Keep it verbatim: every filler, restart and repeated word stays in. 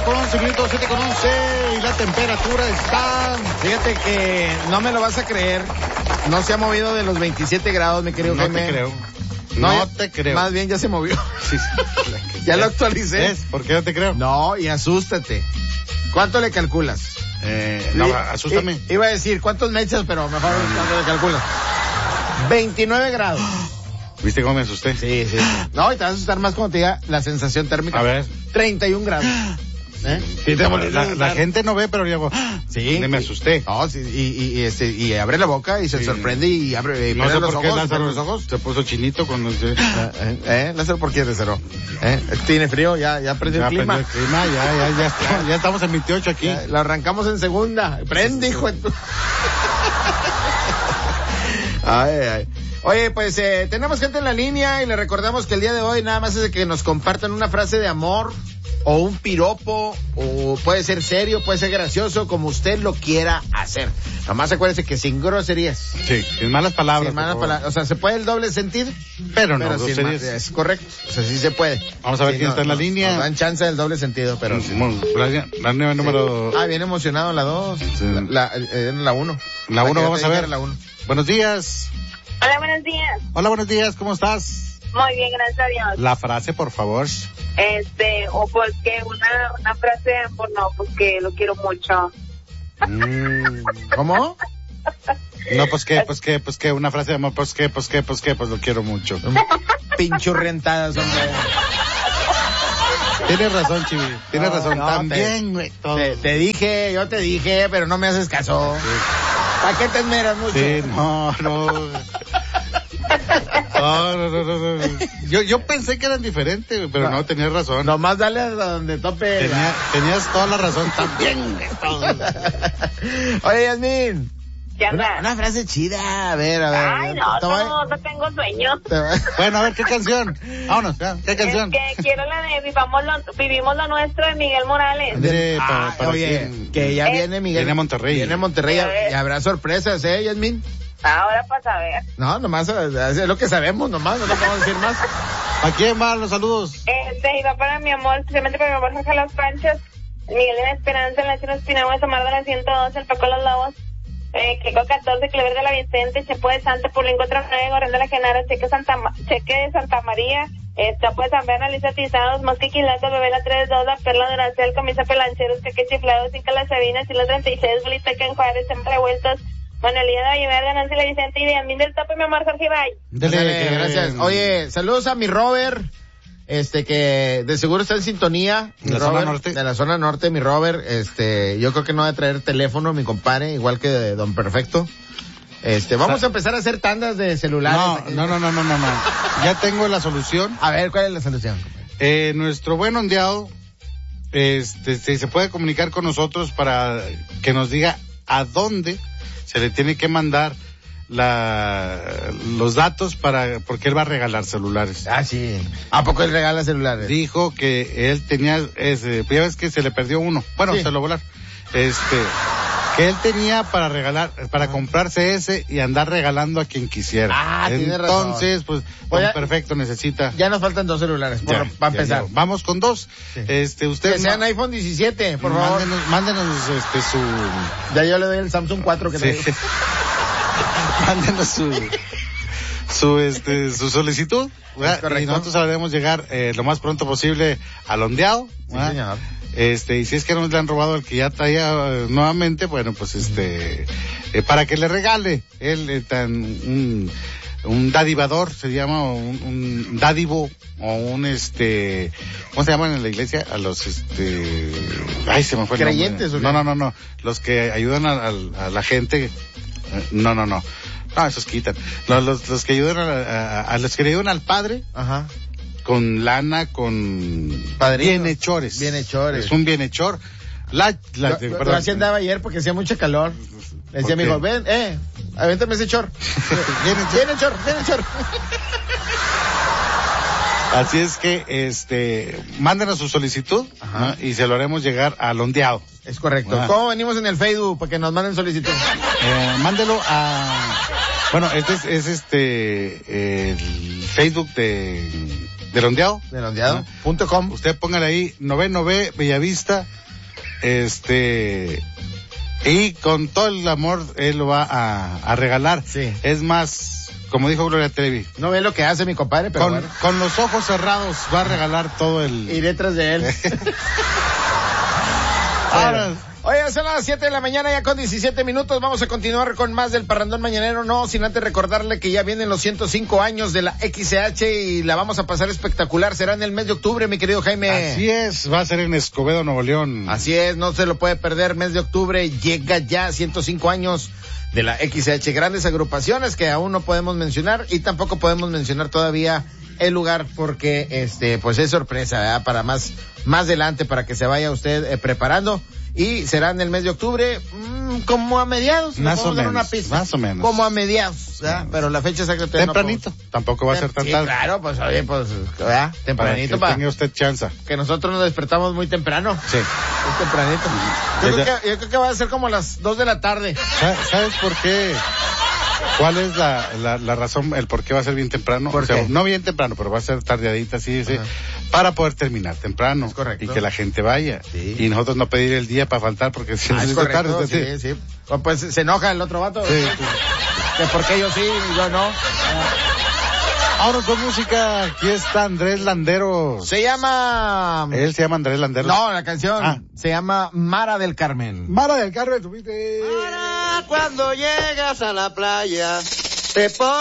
con once minutos, siete con once, y la temperatura está... Fíjate que no me lo vas a creer, no se ha movido de los veintisiete grados, mi querido No Jaime. te creo. No, No ya- te creo. Más bien ya se movió. Sí. Ya lo actualicé. ¿Ves? ¿Por qué no te creo? No, y asústate. ¿Cuánto le calculas? Eh, no, Sí, asústame. i- Iba a decir, ¿cuántos me echas? Pero mejor cuánto le calculas. veintinueve grados. ¿Viste cómo me asusté? Sí, sí. No, y te vas a asustar más cuando te diga la sensación térmica. A ver. treinta y un grados. ¿Eh? Sí, te la, la gente no ve, pero yo hago... Sí. Me asusté. No, sí, y, y, y, este, y abre la boca y se Sí. sorprende y abre y No pone sé los por qué ojos, Lázaro pone los ojos. se puso chinito cuando... Se... Eh, eh, eh, Lázaro, ¿por qué Lázaro? Eh, tiene frío, ya, ya prendió Ya el clima. prendió el clima, ya, ya, ya, estamos, ya estamos en veintiocho aquí. Ya, lo arrancamos en segunda. Prende, hijo de tu... Ay, ay. Oye, pues eh, tenemos gente en la línea y le recordamos que el día de hoy nada más es de que nos compartan una frase de amor o un piropo, o puede ser serio, puede ser gracioso, como usted lo quiera hacer. Nomás acuérdese que sin groserías. Sí, sin malas palabras. Sin malas por favor. palabras. O sea, ¿se puede el doble sentido? Pero no, Pero sin groserías. ma- es correcto. O sea, sí se puede. Vamos a ver Sí, quién no, está en la no, línea. nos dan chance del doble sentido, pero... sí. Bueno, La, la nueva número... Ah, bien emocionado la dos. Sí. La, eh, la uno. La uno, que vamos yo te a dije ver. era La uno. Buenos días. Hola, buenos días. Hola, buenos días, ¿cómo estás? Muy bien, gracias a Dios. La frase, por favor. Este, o porque una, una frase de amor, no, porque lo quiero mucho. Mm, ¿Cómo? no, pues qué, pues qué, pues qué, una frase de amor, pues qué, pues qué, pues qué, pues lo quiero mucho. Pinchurrentadas, hombre. Tienes razón, Chivi, tienes No, no, razón. no, También, güey, todo. Te, te dije, yo te dije, pero no me haces caso. ¿Para qué te esmeras mucho? Sí, no, no. No, no, no, no, no. Yo, yo pensé que eran diferentes, güey, pero no, No. tenías razón. Nomás dale a donde tope. Tenía- tenías toda la razón también, güey, todo. Oye, Yasmín. ¿Qué Una, onda? una frase chida, a ver, a ver. Ay, no, Te voy- no, no tengo sueño. te voy- Bueno, a ver, ¿qué canción? Vámonos, ya, ¿qué canción? Es que quiero la de Vivamos lo, Vivimos lo Nuestro de Miguel Morales. Ándale, Ah, para- para oye, quién. que ya Eh, viene Miguel. Viene a Monterrey. Viene a Monterrey Eh. y habrá sorpresas, ¿eh, Yasmín? Ahora para saber. No, nomás eh, es lo que sabemos, nomás, no te podemos decir más. ¿A quién van los saludos? Este, iba para mi amor, especialmente para mi amor Jorge Las Panchas, Miguel de la Esperanza, el Nacho Espinagua, Samar de la ciento dos, el Paco Los Lobos, eh, Kiko catorce, Clever de la Vicente, Chepo de Santa, Pulingo nueve, Gorrón de la Genara, Cheque, Santa Ma- Cheque de Santa María, esta pues San Alicia Tizados, Mosque Quilato, Bebé la tres dos, La Perla Duracel, Camisa Pelancheros, Cheque Chiflados, Cinca Las Sabinas, Silo treinta y seis, Boliteca en Juárez, Siempre Revueltos, Manuelía de Valleverga, Nancy la Vicente y de Amín del Tope, mi amor Jorge Bay. Dale, gracias. Oye, saludos a mi Robert, este que de seguro está en sintonía. ¿De mi la zona Robert, norte? De la zona norte, mi Robert, este, yo creo que no va a traer teléfono, mi compadre, igual que de Don Perfecto. Este, vamos a empezar a hacer tandas de celulares. No, aquí. no, no, no, no, no, no. Ya tengo la solución. A ver, ¿cuál es la solución? Eh, nuestro buen ondeado, este, se, se puede comunicar con nosotros para que nos diga a dónde se le tiene que mandar la, los datos para, porque él va a regalar celulares. Ah, sí. ¿A poco él regala celulares? Dijo que él tenía, ese, ya ves que se le perdió uno. Bueno, Sí. se lo volaron. Este, que él tenía para regalar, para comprarse ese y andar regalando a quien quisiera. Ah, tiene razón. Entonces, pues, Oye, Don Perfecto necesita. Ya nos faltan dos celulares, por- Ya, para ya, empezar. ya. Vamos con dos. Sí. Este, usted Que sean iPhone diecisiete, por favor. mándenos, mándenos este su Ya yo le doy el Samsung cuatro que sí. traigo. mándenos su su este su solicitud, ¿verdad? Es correcto. Y nosotros haremos llegar eh, lo más pronto posible al ondeado, Sí, ¿verdad? señor. Este, y si es que no le han robado el que ya traía eh, nuevamente, bueno, pues este, eh, para que le regale, él eh, tan, un, un dadivador, se llama, o un, un dádivo, o un este, ¿cómo se llaman en la iglesia? A los este, ay, se me fue el nombre. ¿Creyentes o qué? No, no, no, no, los que ayudan a, a- a la gente, eh, no, no, no, no, esos quitan, los, los, los que ayudan a, a, a los que le ayudan al padre, Ajá. con lana, con Padrino. bienhechores. Bienhechores. Es un bienhechor. La, la, Lo- de- lo- perdón. lo así andaba ayer porque hacía mucha calor. Le decía a mi ¿Por hijo, qué? ven, eh, avéntame ese chor. Bienhechor. Viene chor, viene chor. Así es que, este, mándenos su solicitud, Ajá. ¿no? Y se lo haremos llegar al ondeado. Es correcto. Ah. ¿Cómo venimos en el Facebook para que nos manden solicitud? Eh, mándelo a, bueno, este es, es este, el Facebook de, ¿Del ondeado? Del ondeado. Punto com. Usted póngale ahí, noveno B, Bellavista, este, y con todo el amor él lo va a, a regalar. Sí. Es más, como dijo Gloria Trevi. No ve lo que hace mi compadre, pero con, bueno. Con los ojos cerrados va a regalar todo el... Iré tras de él. Ahora, oye, son las siete de la mañana ya con diecisiete minutos. Vamos a continuar con más del Parrandón Mañanero. No, sin antes recordarle que ya vienen los ciento cinco años de la X C H y la vamos a pasar espectacular. Será en el mes de octubre, mi querido Jaime. Así es, va a ser en Escobedo, Nuevo León. Así es, no se lo puede perder. Mes de octubre llega ya ciento cinco años de la X C H. Grandes agrupaciones que aún no podemos mencionar y tampoco podemos mencionar todavía el lugar porque este pues es sorpresa, ¿verdad? Para más más adelante, para que se vaya usted eh, preparando, y será en el mes de octubre, mmm, como a mediados, más o menos, una pista, más o menos, como a mediados, ¿verdad? Sí. Pero la fecha exacta tempranito, no, tampoco va a ser tan sí, tarde. Claro, pues oye, pues, ¿verdad? Tempranito para que pa, tenga usted chance. Que nosotros nos despertamos muy temprano. Sí. Muy tempranito. Yo creo, que, yo creo que va a ser como a las dos de la tarde. ¿Sabes por qué? ¿Cuál es la, la, la razón, el por qué va a ser bien temprano? ¿Por o sea, qué? no bien temprano, pero va a ser tardeadita, sí, sí, para poder terminar temprano. Es correcto. Y que la gente vaya. Sí. Y nosotros no pedir el día para faltar, porque si ah, es correcto, tarde. Sí, sí, sí. O pues se enoja el otro vato. Sí. Que porque yo sí y yo no. Ahora con música, aquí está Andrés Landeros. Se llama... Él se llama Andrés Landeros. No, la canción ah. se llama Mara del Carmen. Mara del Carmen, tuviste. Mara, cuando llegas a la playa, te pones